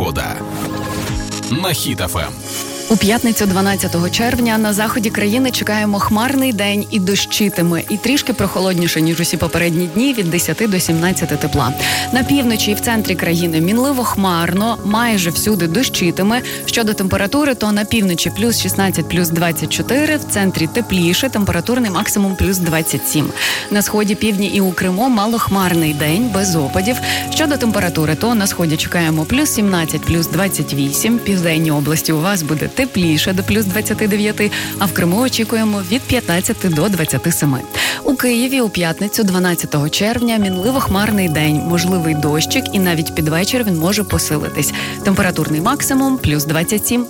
Погода на Хіт ФМ. У п'ятницю 12 червня на заході країни чекаємо хмарний день і дощитиме, і трішки прохолодніше, ніж усі попередні дні, від 10 до 17 тепла. На півночі і в центрі країни мінливо хмарно, майже всюди дощитиме. Щодо температури, то на півночі плюс 16, плюс 24, в центрі тепліше, температурний максимум плюс 27. На сході, півдні і у Криму малохмарний день, без опадів. Щодо температури, то на сході чекаємо плюс 17, плюс 28, південній області у вас буде тепліше до плюс 29, а в Криму очікуємо від 15 до 27. У Києві у п'ятницю 12 червня мінливо хмарний день, можливий дощик, і навіть під вечір він може посилитись. Температурний максимум плюс 27.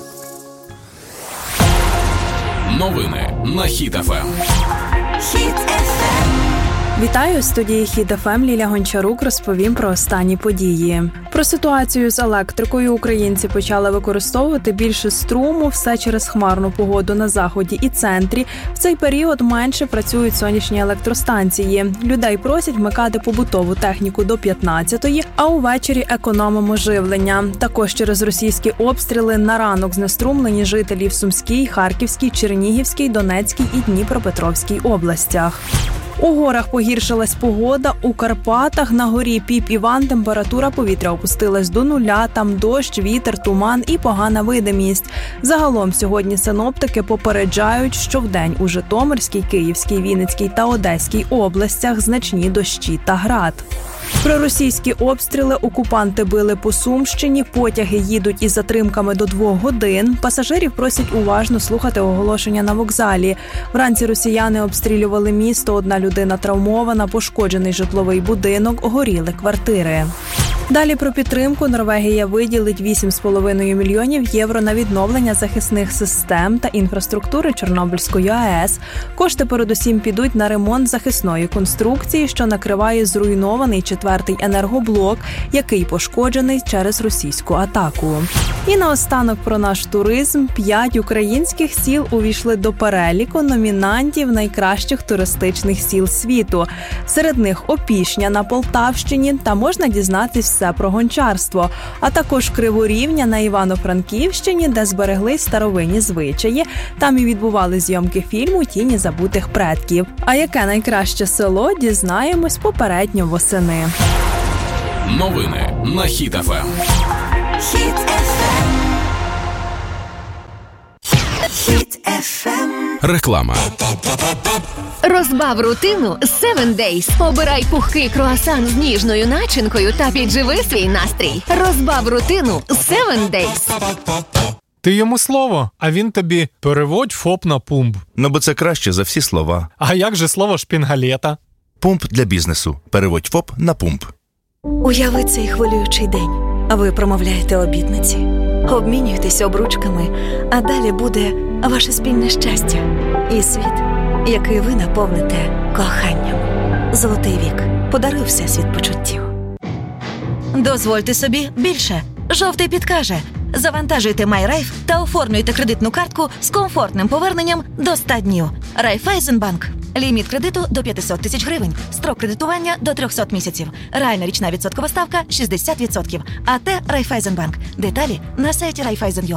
Новини на Хіт ФМ. Хіт ФМ. Вітаю, у студії Хіт ФМ Ліля Гончарук розповім про останні події. Про ситуацію з електрикою українці почали використовувати більше струму, все через хмарну погоду на заході і центрі. В цей період менше працюють сонячні електростанції. Людей просять вмикати побутову техніку до 15-ї, а увечері економимо живлення. Також через російські обстріли на ранок знеструмлені жителі в Сумській, Харківській, Чернігівській, Донецькій і Дніпропетровській областях. У горах погіршилась погода, у Карпатах на горі Піп-Іван температура повітря опустилась до нуля, там дощ, вітер, туман і погана видимість. Загалом сьогодні синоптики попереджають, що вдень у Житомирській, Київській, Вінницькій та Одеській областях значні дощі та град. Про російські обстріли окупанти били по Сумщині, потяги їдуть із затримками до 2 годин. Пасажирів просять уважно слухати оголошення на вокзалі. Вранці росіяни обстрілювали місто, 1 людина травмована, пошкоджений житловий будинок, горіли квартири. Далі про підтримку. Норвегія виділить 8,5 мільйонів євро на відновлення захисних систем та інфраструктури Чорнобильської АЕС. Кошти передусім підуть на ремонт захисної конструкції, що накриває зруйнований 4-й енергоблок, який пошкоджений через російську атаку. І наостанок про наш туризм. 5 українських сіл увійшли до переліку номінантів найкращих туристичних сіл світу. Серед них Опішня на Полтавщині, та можна дізнатись все про гончарство, а також Криворівня на Івано-Франківщині, де збереглись старовинні звичаї. Там і відбували зйомки фільму «Тіні забутих предків». А яке найкраще село, дізнаємось попередньо восени. Новини на Хіт ФМ. Хіт ФМ. Хіт ФМ. Реклама. Розбав рутину 7 Days. Обирай пухкий круасан з ніжною начинкою та підживи свій настрій. Розбав рутину 7 Days. Ти йому слово, а він тобі переводь ФОП на пумп. Ну, бо це краще за всі слова. А як же слово шпінгалета? Пумп для бізнесу. Переводь ФОП на пумп. Уяви цей хвилюючий день. Ви промовляєте обітниці, обмінюєтесь обручками, а далі буде ваше спільне щастя і світ, який ви наповните коханням. Золотий вік подарив всесвіт почуттів. Дозвольте собі більше. Жовтий підкаже. Завантажуйте MyRaiff та оформлюйте кредитну картку з комфортним поверненням до 100 днів. Райфайзенбанк. Ліміт кредиту до 500 тисяч гривень. Строк кредитування до 300 місяців. Реальна річна відсоткова ставка 60%. АТ Райфайзенбанк. Деталі на сайті Райфайзен.ua.